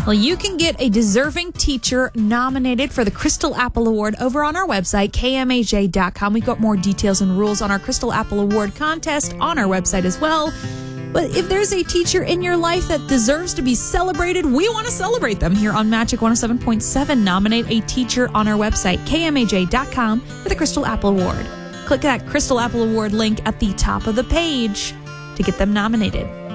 Well, you can get a deserving teacher nominated for the Crystal Apple Award over on our website, kmaj.com. We've got more details and rules on our Crystal Apple Award contest on our website as well. But if there's a teacher in your life that deserves to be celebrated, we want to celebrate them here on Magic 107.7. Nominate a teacher on our website, kmaj.com, for the Crystal Apple Award. Click that Crystal Apple Award link at the top of the page to get them nominated.